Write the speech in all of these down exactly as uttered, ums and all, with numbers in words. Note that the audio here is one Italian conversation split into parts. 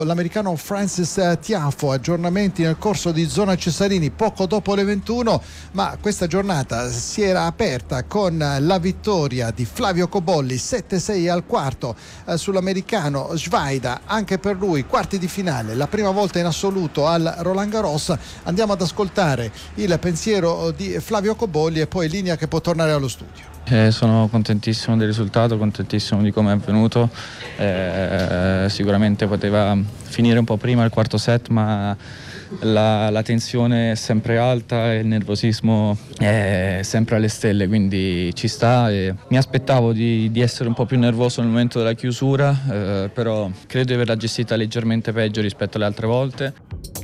L'americano Frances Tiafoe, aggiornamenti nel corso di Zona Cesarini poco dopo le ventuno, ma questa giornata si era aperta con la vittoria di Flavio Cobolli sette sei al quarto eh, sull'americano Schweida, anche per lui quarti di finale, la prima volta in assoluto al Roland Garros. Andiamo ad ascoltare il pensiero di Flavio Cobolli e poi Linea che può tornare allo studio. Eh, sono contentissimo del risultato, contentissimo di come è avvenuto. Eh, sicuramente poteva finire un po' prima il quarto set, ma la, la tensione è sempre alta e il nervosismo è sempre alle stelle, quindi ci sta. E mi aspettavo di, di essere un po' più nervoso nel momento della chiusura, eh, però credo di averla gestita leggermente peggio rispetto alle altre volte.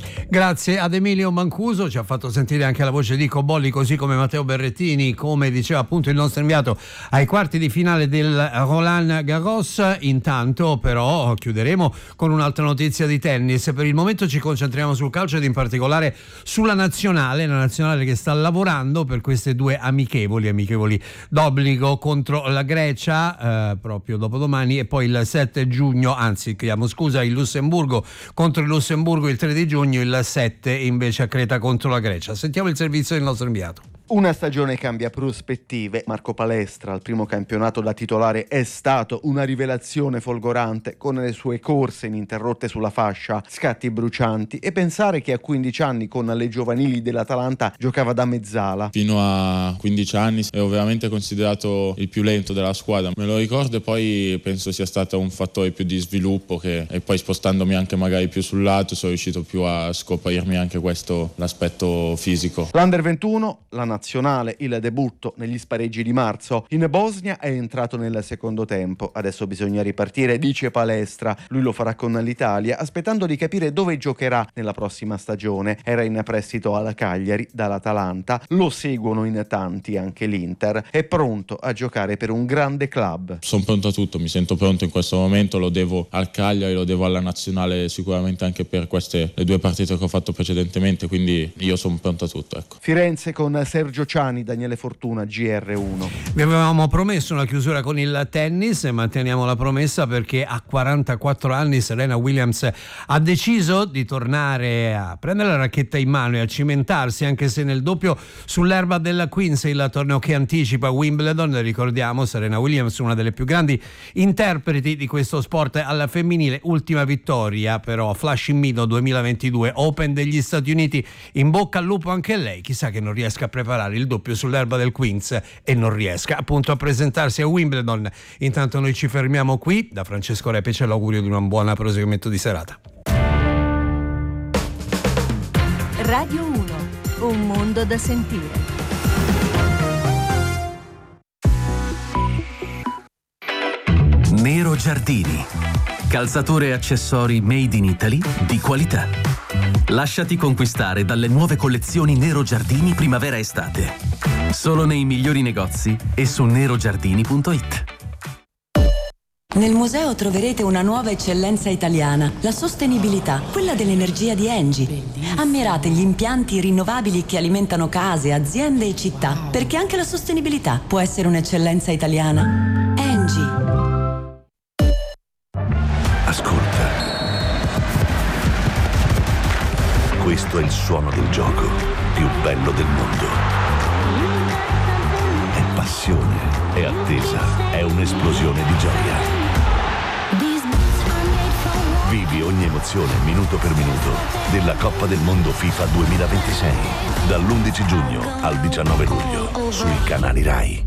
Grazie ad Emilio Mancuso, ci ha fatto sentire anche la voce di Cobolli, così come Matteo Berrettini, come diceva appunto il nostro inviato, ai quarti di finale del Roland Garros. Intanto però chiuderemo con un'altra notizia di tennis. Per il momento ci concentriamo sul calcio ed in particolare sulla nazionale, la nazionale che sta lavorando per queste due amichevoli, amichevoli d'obbligo contro la Grecia eh, proprio dopodomani, e poi il sette giugno, anzi chiediamo scusa, il Lussemburgo contro il Lussemburgo il tre di giugno, il sette invece a Creta contro la Grecia. Sentiamo il servizio del nostro inviato. Una stagione cambia prospettive. Marco Palestra al primo campionato da titolare è stato una rivelazione folgorante, con le sue corse ininterrotte sulla fascia, scatti brucianti, e pensare che a quindici anni con le giovanili dell'Atalanta giocava da mezzala. Fino a quindici anni ero veramente considerato il più lento della squadra, me lo ricordo, e poi penso sia stato un fattore più di sviluppo che, e poi spostandomi anche magari più sul lato sono riuscito più a scoprirmi anche questo, l'aspetto fisico. L'Under ventuno, la nazionale, il debutto negli spareggi di marzo in Bosnia, è entrato nel secondo tempo. Adesso bisogna ripartire, dice Palestra. Lui lo farà con l'Italia, aspettando di capire dove giocherà nella prossima stagione. Era in prestito alla Cagliari dall'Atalanta, lo seguono in tanti, anche l'Inter. È pronto a giocare per un grande club. Sono pronto a tutto, mi sento pronto in questo momento, lo devo al Cagliari, lo devo alla nazionale sicuramente anche per queste le due partite che ho fatto precedentemente, quindi io sono pronto a tutto, ecco. Firenze con Sergio Sergio Ciani, Daniele Fortuna, G R uno. Vi avevamo promesso una chiusura con il tennis e manteniamo la promessa, perché a quarantaquattro anni Serena Williams ha deciso di tornare a prendere la racchetta in mano e a cimentarsi, anche se nel doppio sull'erba del Queens, il torneo che anticipa Wimbledon. Ricordiamo Serena Williams, una delle più grandi interpreti di questo sport al femminile, ultima vittoria però Flushing Meadows duemilaventidue, Open degli Stati Uniti. In bocca al lupo anche lei, chissà che non riesca a preparare il doppio sull'erba del Queens e non riesca appunto a presentarsi a Wimbledon. Intanto noi ci fermiamo qui. Da Francesco Repe c'è l'augurio di un buon proseguimento di serata. Radio uno, un mondo da sentire. Nero Giardini, calzature e accessori made in Italy di qualità. Lasciati conquistare dalle nuove collezioni Nero Giardini primavera-estate. Solo nei migliori negozi e su nero giardini punto it. Nel museo troverete una nuova eccellenza italiana, la sostenibilità, quella dell'energia di Engie. Ammirate gli impianti rinnovabili che alimentano case, aziende e città, perché anche la sostenibilità può essere un'eccellenza italiana. Engie. Ascolta. Questo è il suono del gioco più bello del mondo. È passione, è attesa, è un'esplosione di gioia. Vivi ogni emozione minuto per minuto della Coppa del Mondo FIFA duemilaventisei dall'undici giugno al diciannove luglio sui canali Rai.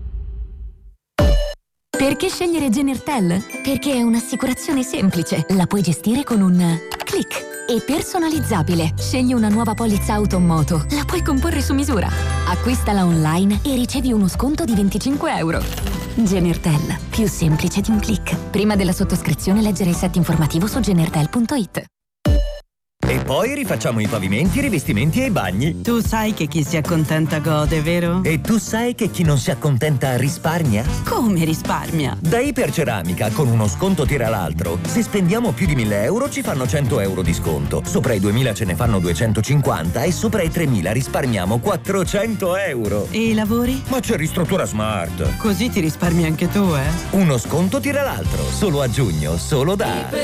Perché scegliere Genertel? Perché è un'assicurazione semplice, la puoi gestire con un click. E personalizzabile. Scegli una nuova polizza auto o moto, la puoi comporre su misura. Acquistala online e ricevi uno sconto di venticinque euro. Genertel, più semplice di un click. Prima della sottoscrizione leggere il set informativo su genertel punto it. E poi rifacciamo i pavimenti, i rivestimenti e i bagni. Tu sai che chi si accontenta gode, vero? E tu sai che chi non si accontenta risparmia? Come risparmia? Da Iperceramica, con uno sconto tira l'altro. Se spendiamo più di mille euro ci fanno cento euro di sconto. Sopra i duemila ce ne fanno duecentocinquanta e sopra i tremila risparmiamo quattrocento euro. E i lavori? Ma c'è Ristruttura Smart. Così ti risparmi anche tu, eh? Uno sconto tira l'altro. Solo a giugno, solo da